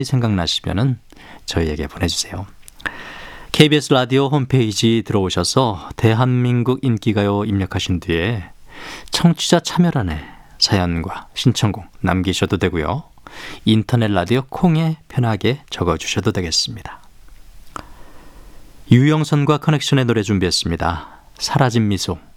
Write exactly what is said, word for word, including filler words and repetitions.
생각나시면은 저희에게 보내주세요. 케이비에스 라디오 홈페이지 들어오셔서 대한민국 인기가요 입력하신 뒤에 청취자 참여란에 사연과 신청곡 남기셔도 되고요. 인터넷 라디오 콩에 편하게 적어주셔도 되겠습니다. 유영선과 커넥션의 노래 준비했습니다. 사라진 미소.